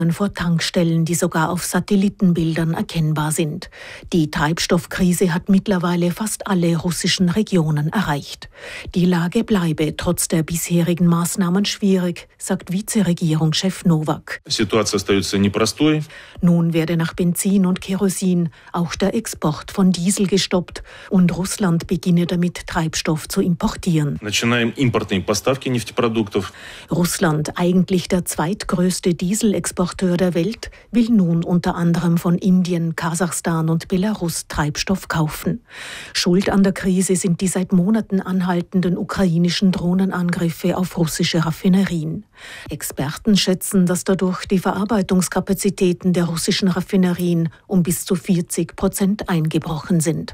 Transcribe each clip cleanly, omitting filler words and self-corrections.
vor Tankstellen, die sogar auf Satellitenbildern erkennbar sind. Die Treibstoffkrise hat mittlerweile fast alle russischen Regionen erreicht. Die Lage bleibe trotz der bisherigen Maßnahmen schwierig, sagt Vizeregierungschef Nowak. Nun werde nach Benzin und Kerosin auch der Export von Diesel gestoppt und Russland beginne damit, Treibstoff zu importieren. Russland, eigentlich der zweitgrößte Dieselexporteur der Welt, will nun unter anderem von Indien, Kasachstan und Belarus Treibstoff kaufen. Schuld an der Krise sind die seit Monaten anhaltenden ukrainischen Drohnenangriffe auf russische Raffinerien. Experten schätzen, dass dadurch die Verarbeitungskapazitäten der russischen Raffinerien um bis zu 40% eingebrochen sind.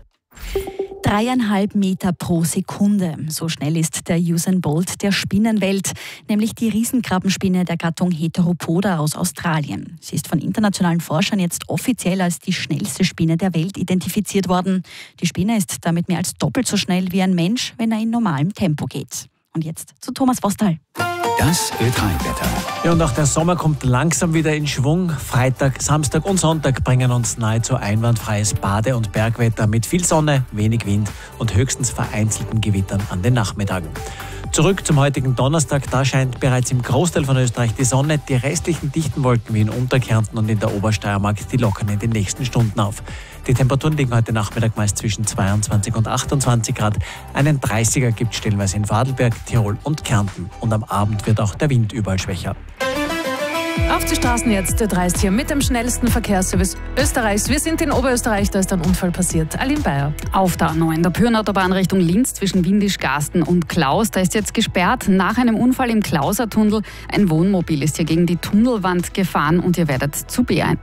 3,5 Meter pro Sekunde. So schnell ist der Usain Bolt der Spinnenwelt, nämlich die Riesenkrabbenspinne der Gattung Heteropoda aus Australien. Sie ist von internationalen Forschern jetzt offiziell als die schnellste Spinne der Welt identifiziert worden. Die Spinne ist damit mehr als doppelt so schnell wie ein Mensch, wenn er in normalem Tempo geht. Und jetzt zu Thomas Vostal. Das Ö3-Wetter. Ja, und auch der Sommer kommt langsam wieder in Schwung. Freitag, Samstag und Sonntag bringen uns nahezu einwandfreies Bade- und Bergwetter mit viel Sonne, wenig Wind und höchstens vereinzelten Gewittern an den Nachmittagen. Zurück zum heutigen Donnerstag, da scheint bereits im Großteil von Österreich die Sonne. Die restlichen dichten Wolken wie in Unterkärnten und in der Obersteiermark, die lockern in den nächsten Stunden auf. Die Temperaturen liegen heute Nachmittag meist zwischen 22 und 28 Grad. Einen 30er gibt es stellenweise in Vorarlberg, Tirol und Kärnten. Und am Abend wird auch der Wind überall schwächer. Auf die Straßen jetzt, der 30 hier mit dem schnellsten Verkehrsservice Österreichs. Wir sind in Oberösterreich, da ist ein Unfall passiert. Aline Bayer. Auf der A9, der Pyrnautobahn Richtung Linz zwischen Windisch-Garsten und Klaus. Da ist jetzt gesperrt. Nach einem Unfall im Klauser-Tunnel. Ein Wohnmobil ist hier gegen die Tunnelwand gefahren und ihr werdet zur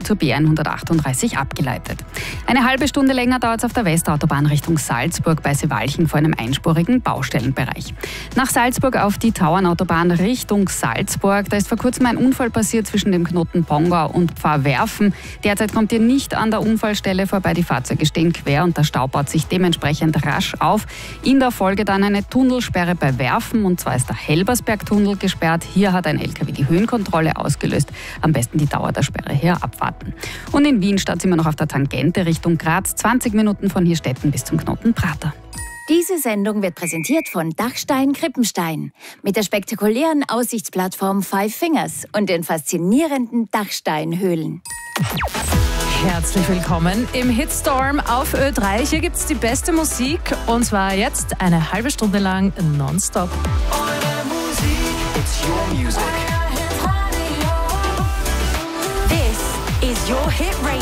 B138 abgeleitet. Eine halbe Stunde länger dauert es auf der Westautobahn Richtung Salzburg bei Seewalchen vor einem einspurigen Baustellenbereich. Nach Salzburg auf die Tauernautobahn Richtung Salzburg. Da ist vor kurzem ein Unfall passiert zwischen dem Knoten Pongau und Pfarrwerfen. Derzeit kommt ihr nicht an der Unfallstelle vorbei. Die Fahrzeuge stehen quer und der Stau baut sich dementsprechend rasch auf. In der Folge dann eine Tunnelsperre bei Werfen, und zwar ist der Helbersberg-Tunnel gesperrt. Hier hat ein LKW die Höhenkontrolle ausgelöst. Am besten die Dauer der Sperre hier abwarten. Und in Wien steht immer noch auf der Tangente Richtung Graz. 20 Minuten von Hirstetten bis zum Knoten Prater. Diese Sendung wird präsentiert von Dachstein Krippenstein mit der spektakulären Aussichtsplattform Five Fingers und den faszinierenden Dachsteinhöhlen. Herzlich willkommen im Hitstorm auf Ö3. Hier gibt es die beste Musik und zwar jetzt eine halbe Stunde lang nonstop. It's your music. This is your Hit Radio.